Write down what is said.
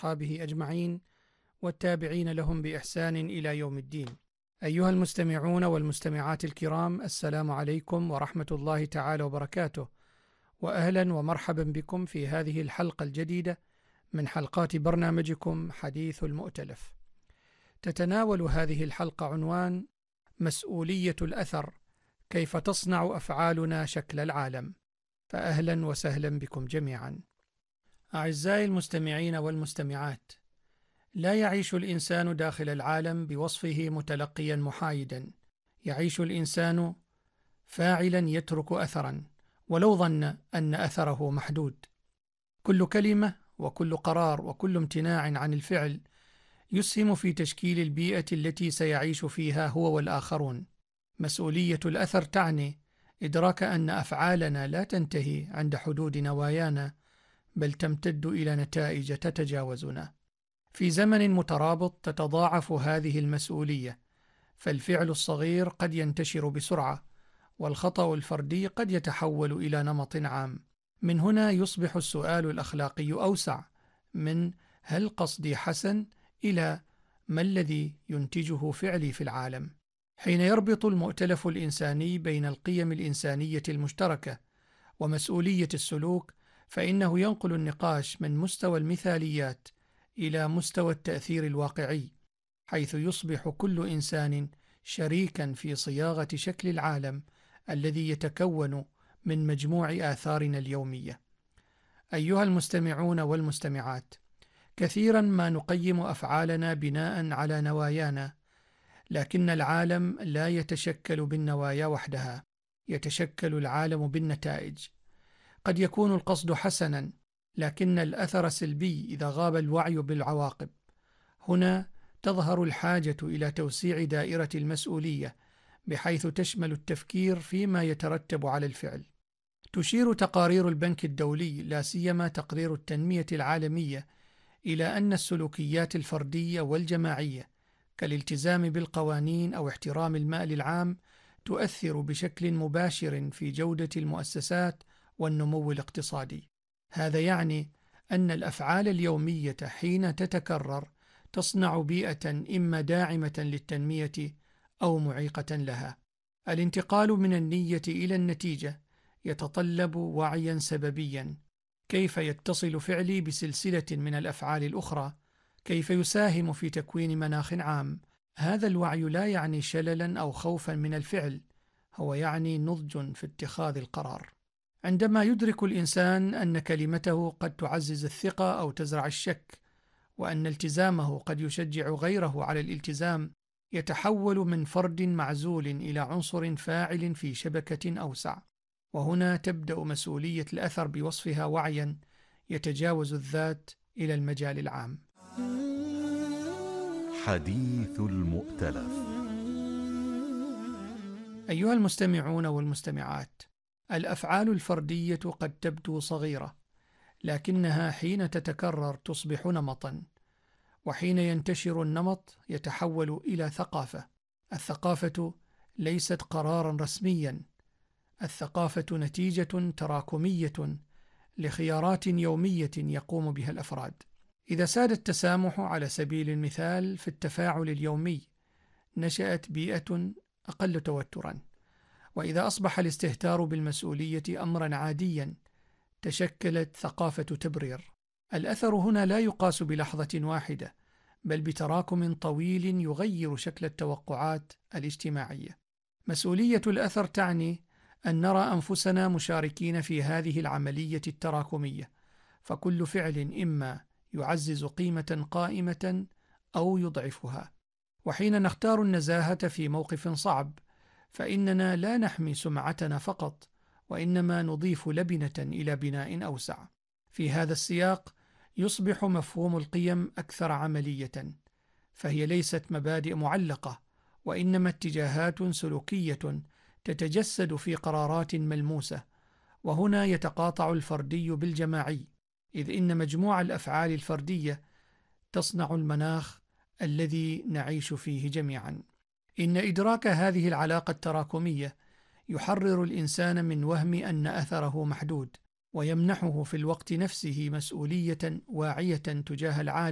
وأصحابه أجمعين والتابعين لهم بإحسان إلى يوم الدين. أيها المستمعون والمستمعات الكرام، السلام عليكم ورحمة الله تعالى وبركاته، وأهلا ومرحبا بكم في هذه الحلقة الجديدة من حلقات برنامجكم حديث المؤتلف. تتناول هذه الحلقة عنوان مسؤولية الأثر، كيف تصنع أفعالنا شكل العالم. فأهلا وسهلا بكم جميعا. أعزائي المستمعين والمستمعات، لا يعيش الإنسان داخل العالم بوصفه متلقيا محايدا، يعيش الإنسان فاعلا يترك أثرا ولو ظن أن أثره محدود. كل كلمة وكل قرار وكل امتناع عن الفعل يسهم في تشكيل البيئة التي سيعيش فيها هو والآخرون. مسؤولية الأثر تعني إدراك أن أفعالنا لا تنتهي عند حدود نوايانا، بل تمتد إلى نتائج تتجاوزنا. في زمن مترابط تتضاعف هذه المسؤولية، فالفعل الصغير قد ينتشر بسرعة، والخطأ الفردي قد يتحول إلى نمط عام. من هنا يصبح السؤال الأخلاقي أوسع من هل قصدي حسن إلى ما الذي ينتجه فعلي في العالم. حين يربط المؤتلف الإنساني بين القيم الإنسانية المشتركة ومسؤولية السلوك، فإنه ينقل النقاش من مستوى المثاليات إلى مستوى التأثير الواقعي، حيث يصبح كل إنسان شريكا في صياغة شكل العالم الذي يتكون من مجموع آثارنا اليومية. أيها المستمعون والمستمعات، كثيرا ما نقيم أفعالنا بناء على نوايانا، لكن العالم لا يتشكل بالنوايا وحدها، يتشكل العالم بالنتائج. قد يكون القصد حسنا، لكن الأثر سلبي إذا غاب الوعي بالعواقب. هنا تظهر الحاجة إلى توسيع دائرة المسؤولية، بحيث تشمل التفكير فيما يترتب على الفعل. تشير تقارير البنك الدولي، لا سيما تقرير التنمية العالمية، إلى أن السلوكيات الفردية والجماعية كالالتزام بالقوانين أو احترام المال العام تؤثر بشكل مباشر في جودة المؤسسات والنمو الاقتصادي. هذا يعني أن الأفعال اليومية حين تتكرر تصنع بيئة إما داعمة للتنمية أو معيقة لها. الانتقال من النية إلى النتيجة يتطلب وعيا سببيا. كيف يتصل فعلي بسلسلة من الأفعال الأخرى؟ كيف يساهم في تكوين مناخ عام؟ هذا الوعي لا يعني شللا أو خوفا من الفعل، هو يعني نضج في اتخاذ القرار. عندما يدرك الإنسان أن كلمته قد تعزز الثقة أو تزرع الشك، وأن التزامه قد يشجع غيره على الالتزام، يتحول من فرد معزول إلى عنصر فاعل في شبكة أوسع. وهنا تبدأ مسؤولية الأثر بوصفها وعيا يتجاوز الذات إلى المجال العام. حديث المؤتلف. أيها المستمعون والمستمعات، الأفعال الفردية قد تبدو صغيرة، لكنها حين تتكرر تصبح نمطا، وحين ينتشر النمط يتحول إلى ثقافة. الثقافة ليست قرارا رسميا، الثقافة نتيجة تراكمية لخيارات يومية يقوم بها الأفراد. إذا ساد التسامح على سبيل المثال في التفاعل اليومي، نشأت بيئة أقل توترا. وإذا أصبح الاستهتار بالمسؤولية أمرا عاديا، تشكلت ثقافة تبرير. الأثر هنا لا يقاس بلحظة واحدة، بل بتراكم طويل يغير شكل التوقعات الاجتماعية. مسؤولية الأثر تعني أن نرى أنفسنا مشاركين في هذه العملية التراكمية، فكل فعل إما يعزز قيمة قائمة أو يضعفها. وحين نختار النزاهة في موقف صعب، فإننا لا نحمي سمعتنا فقط، وإنما نضيف لبنة إلى بناء أوسع. في هذا السياق يصبح مفهوم القيم أكثر عملية، فهي ليست مبادئ معلقة، وإنما اتجاهات سلوكية تتجسد في قرارات ملموسة. وهنا يتقاطع الفردي بالجماعي، إذ إن مجموع الأفعال الفردية تصنع المناخ الذي نعيش فيه جميعا. إن إدراك هذه العلاقة التراكمية يحرر الإنسان من وهم أن أثره محدود، ويمنحه في الوقت نفسه مسؤولية واعية تجاه العالم